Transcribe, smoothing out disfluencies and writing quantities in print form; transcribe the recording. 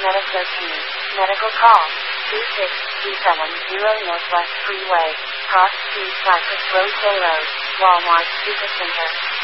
Meta13. Medical call. 26-270 Northwest Freeway. Cross Street Cypress Road J Road. Walmart Supercenter.